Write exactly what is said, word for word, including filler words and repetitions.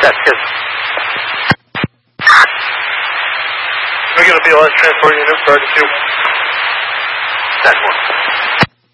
That's good. We're going to be a last transport unit for R D two. That's one.